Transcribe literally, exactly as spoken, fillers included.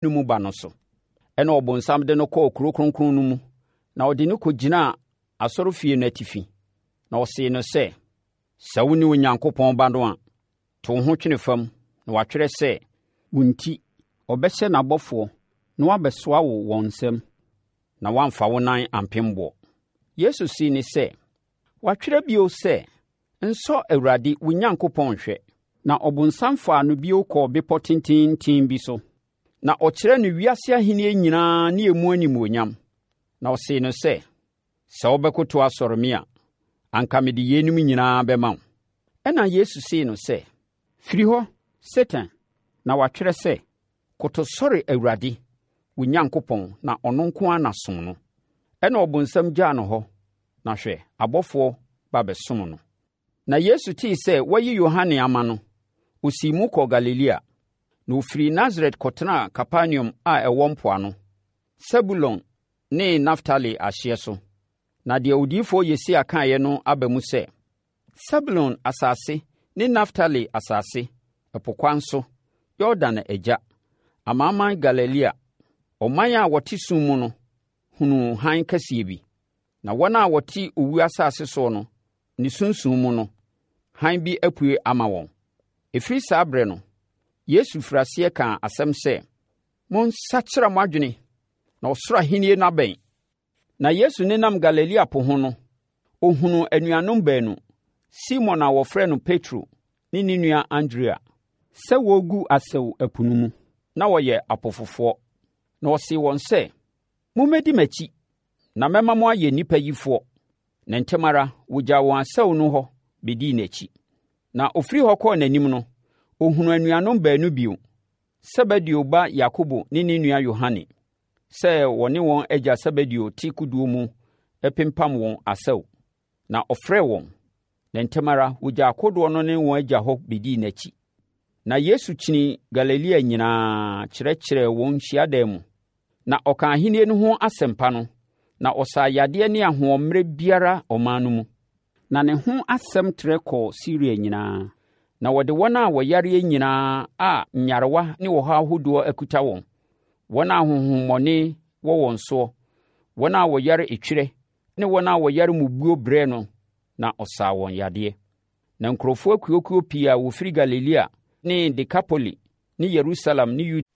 no mu ba no so. Ɛna ɔbonsam de no kɔɔ kuro kronkron no mu, na ɔde no kɔgyinaa asɔrefie no atifi. Na ɔsee no sɛ, sɛ wo ne Onyankopɔn ba no a, to wo ho twene fam, na watwerɛ sɛ, wo nti, ɔbɛhyɛ n'abɔfoɔ na wabɛsoa wo wɔn nsam, na wamfa wo nan ampemboɔ. Yesu sii ne sɛ, watwerɛ bio sɛ, nsɔ Awurade wo Nyankopɔn hwɛ. Na ɔbonsam faa no bio kɔɔ bepɔ tententen bi so, na ɔkyerɛ no wiase ahenni nyinaa ne emu animuonyam. Na ɔsee no sɛ, sɛ wobɛkoto asɔre me a, anka mede yeinom nyinaa bɛma wo. Ɛna Yesu sii no sɛ, firi hɔ, Satan, na watwerɛ sɛ, koto sɔre Awurade wo Nyankopɔn na ɔno nko ara na som no. Ɛna ɔbonsam gyaa no hɔ, na hwɛ, abɔfoɔ ba bɛsom no. Na Yesu tee sɛ wɔayi Yohane ama no, osii mu kɔɔ Galilea, na ofiri Nasaret kɔtenaa Kapernaum a ɛwɔ mpoano, Sebulon ne Naftali ahyeɛ so. Na deɛ odiyifoɔ Yesaia kaeɛ no aba mu sɛ, Sebulon asase ne Naftali asase, ɛpo kwan so, Yordan agya, amanaman Galilea, ɔman a wɔte sum mu no, hunuu hann kɛseɛ bi. Na wɔn a wɔte owu asase so no, ne sunsum mu no, hann bi apue ama wɔn. Ɛfiri saa berɛ no, Yesu firi aseɛ kaa asɛm sɛ, monsakyera mo adwene, na ɔsoro ahennie no abɛn. Na Yesu nenam Galilea po ho no, ɔhunuu anuanom baanu, Simon a wɔfrɛ no Petro ne ne nua Andrea, sɛ wɔregu asau ɛpo no mu, na wɔyɛ apofofoɔ. Na ɔsee wɔn sɛ, mommɛdi m'akyi, na mɛma mo ayɛ nnipa yifoɔ. Na ntɛm ara wɔgyaa wɔn asau no hɔ bɛdii n'akyi. Na ofiri hɔ kɔɔ n'anim no, ɔhunuu anuanom baanu bio, Sebedeo ba Yakobo ne ne nua Yohane, sɛ wɔne wɔn agya Sebedeo te kodoɔ mu pempam wɔn asau. Na ɔfrɛɛ wɔn. Na ntɛm ara wɔgyaa kodoɔ no ne wɔn agya hɔ bɛdii n'akyi. Na Yesu kyini Galilea nyinaa kyerɛkyerɛɛ wɔn hyiadan mu. Na ɔkaa ahennie no ho asɛmpa no, na ɔsaa yadeɛ ne ahoɔmmerɛ biara ɔman no mu. Na ne ho asɛm trɛ kɔɔ Siria nyinaa. Na wɔde wɔn a wɔyareɛ nyinaa a nyarewa ne wɔhaw ahodoɔ akuta wɔn, wɔn a honhommɔne wɔ wɔn soɔ, wɔn a wɔyare etwerɛ ne wɔn a wɔyare mmubuo brɛ no, na ɔsaa wɔn yadeɛ. Na nkurɔfoɔ akuokuo pii a wɔfiri Galilea ne Dekapoli ne Yerusalem ne